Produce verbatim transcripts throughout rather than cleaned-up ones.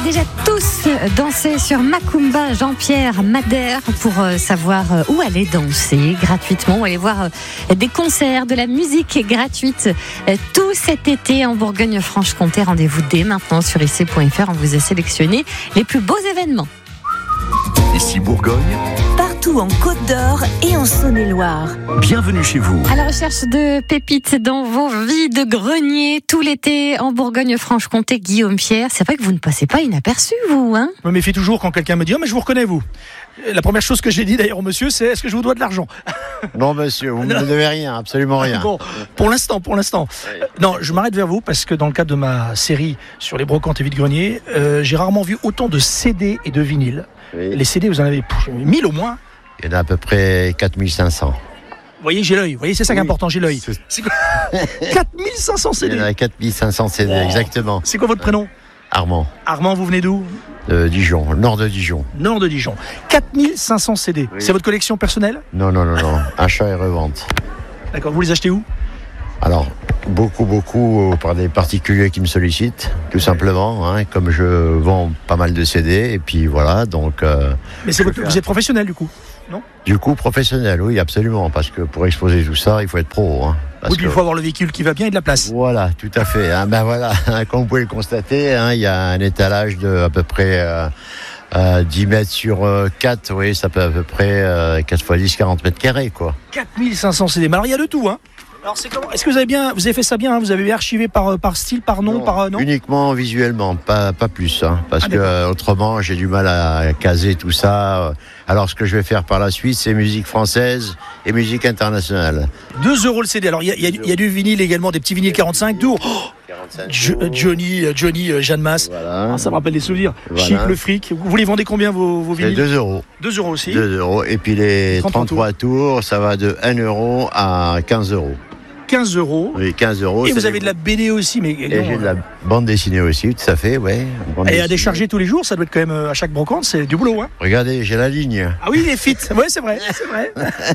déjà tous dansé sur Macumba Jean-Pierre Madère pour savoir où aller danser gratuitement, ou aller voir des concerts, de la musique gratuite tout cet été en Bourgogne-Franche-Comté. Rendez-vous dès maintenant sur I C point F R. On vous a sélectionné les plus beaux événements. Ici Bourgogne, partout en Côte d'Or et en Saône-et-Loire. Bienvenue chez vous. À la recherche de pépites dans vos vies de grenier tout l'été en Bourgogne-Franche-Comté. Guillaume Pierre, c'est vrai que vous ne passez pas inaperçu, vous, hein? Je me méfie toujours quand quelqu'un me dit « Oh, mais je vous reconnais, vous ». La première chose que j'ai dit d'ailleurs au monsieur, c'est « Est-ce que je vous dois de l'argent ?» Non, monsieur, vous ne me devez rien, absolument rien. Bon, pour l'instant, pour l'instant. Oui. Euh, non, je m'arrête vers vous parce que dans le cadre de ma série sur les brocantes et vides-greniers, euh, j'ai rarement vu autant de C D et de vinyles. Oui. Les C D, vous en avez mille au moins. Il y en a à peu près quatre mille cinq cents. Vous voyez, j'ai l'œil. Vous voyez, c'est ça oui. qui est important, j'ai l'œil. C'est, c'est quoi quatre mille cinq cents C D. Il y en a quatre mille cinq cents C D, oh. exactement. C'est quoi votre prénom? Armand. Armand, vous venez d'où? De Dijon, nord de Dijon. Nord de Dijon. quatre mille cinq cents C D. Oui. C'est votre collection personnelle? Non, non, non, non. Achat et revente. D'accord. Vous les achetez où? Alors, beaucoup, beaucoup par des particuliers qui me sollicitent, tout simplement. Hein, comme je vends pas mal de C D, et puis voilà, donc... Euh, Mais c'est votre... vous êtes professionnel, du coup? Non? Du coup, professionnel, oui, absolument. Parce que pour exposer tout ça, il faut être pro. Hein, oui, puis il faut avoir le véhicule qui va bien et de la place. Voilà, tout à fait. Hein, ben voilà, comme vous pouvez le constater, hein, il y a un étalage de à peu près euh, euh, dix mètres sur euh, quatre. Oui, ça peut à peu près euh, quatre fois dix, quarante mètres carrés, quoi. quatre mille cinq cents C D. Mais alors, il y a de tout, hein. Alors, c'est comment? Est-ce que vous avez bien, vous avez fait ça bien, hein? Vous avez bien archivé par, par style, par nom, non, par nom? Uniquement visuellement, pas, pas plus, hein, parce ah, que euh, autrement j'ai du mal à caser tout ça. Alors ce que je vais faire par la suite, c'est musique française et musique internationale. deux euros le C D. Alors il y a, y, a, y a du vinyle également, des petits vinyles quarante-cinq tours. Oh Jo- Johnny, Johnny, Jeanne Masse. Voilà. Ah, ça me rappelle des souvenirs. Voilà. Chic, le fric. Vous les vendez combien vos, vos vinyles? deux euros. deux euros aussi. deux euros. Et puis les trente-trois tours, ça va de un euro à quinze euros. quinze euros. Oui, quinze euros. Et vous avez de la B D aussi, mais et non, j'ai de la bande dessinée aussi, tout à fait, ouais. Et à décharger tous les jours, ça doit être quand même à chaque brocante, c'est du boulot, hein. Regardez, j'ai la ligne. Ah oui, il est fit. Ouais, c'est vrai, c'est vrai.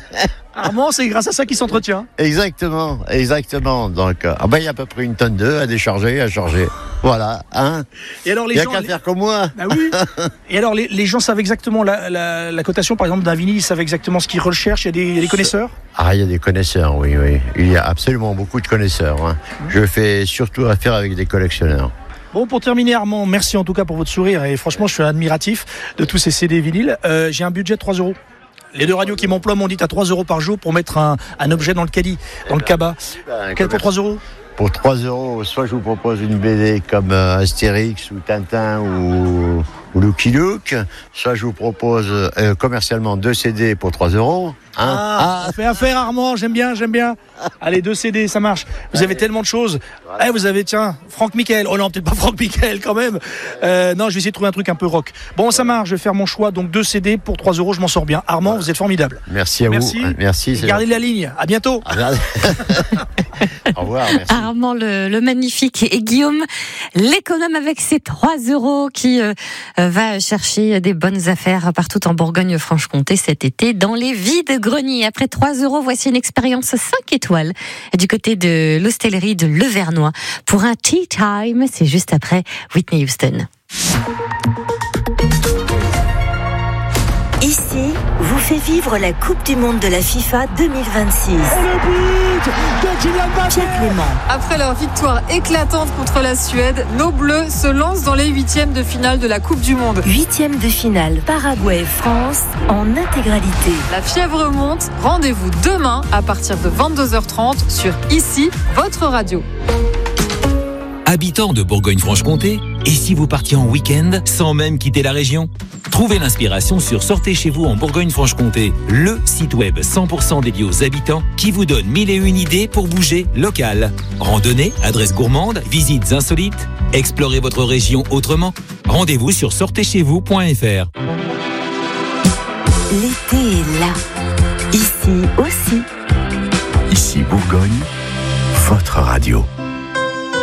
Armand, c'est grâce à ça qu'il s'entretient. Exactement, exactement. Donc, ah ben, il y a à peu près une tonne d'œufs à décharger, à charger. Voilà, hein. Et alors les il n'y a gens, qu'à les... faire comme moi. Ah oui. Et alors les, les gens savent exactement la, la, la cotation, par exemple, d'un vinyle, ils savent exactement ce qu'ils recherchent. Il y a des, il y a des connaisseurs. Ah, il y a des connaisseurs, oui, oui. Il y a absolument beaucoup de connaisseurs. Hein. Mmh. Je fais surtout affaire avec des collectionneurs. Bon, pour terminer, Armand, merci en tout cas pour votre sourire. Et franchement, je suis admiratif de tous ces C D vinyles. Euh, j'ai un budget de trois euros. Les deux radios qui m'emploient m'ont dit à trois euros par jour pour mettre un, un objet dans le caddie, dans le cabas. Ben, Quel pour trois euros? Pour trois euros, soit je vous propose une B D comme euh, Astérix ou Tintin ou, ou Lucky Luke, soit je vous propose euh, commercialement deux C D pour trois euros. Hein ah, ah, fait affaire Armand, j'aime bien, j'aime bien. Allez, deux C D, ça marche. Vous Allez. avez tellement de choses. Voilà. Eh, vous avez, tiens, Franck Michael. Oh non, peut-être pas Franck Michael quand même. Euh, non, je vais essayer de trouver un truc un peu rock. Bon, ça marche, je vais faire mon choix. Donc deux C D pour trois euros, je m'en sors bien. Armand, voilà. Vous êtes formidable. Merci à merci. vous. Merci. Et gardez la ligne. À bientôt. Au revoir, merci. Armand le, le magnifique et Guillaume l'économe avec ses trois euros qui euh, va chercher des bonnes affaires partout en Bourgogne-Franche-Comté cet été dans les vides-greniers. Après trois euros, voici une expérience cinq étoiles du côté de l'hostellerie de Levernois pour un tea time. C'est juste après Whitney Houston. Ici, vous fait vivre la Coupe du Monde de la FIFA deux mille vingt-six. Et le but de Kylian Mbappé. Pierre Clément. Après leur victoire éclatante contre la Suède, nos Bleus se lancent dans les huitièmes de finale de la Coupe du Monde. Huitièmes de finale, Paraguay-France en intégralité. La fièvre monte. Rendez-vous demain à partir de vingt-deux heures trente sur Ici, votre radio. Habitants de Bourgogne-Franche-Comté, et si vous partiez en week-end sans même quitter la région? Trouvez l'inspiration sur Sortez chez vous en Bourgogne-Franche-Comté, le site web cent pour cent dédié aux habitants qui vous donne mille et une idées pour bouger local. Randonnée, adresses gourmandes, visites insolites, explorez votre région autrement. Rendez-vous sur sortez chez vous point f r. L'été est là, ici aussi. Ici Bourgogne, votre radio.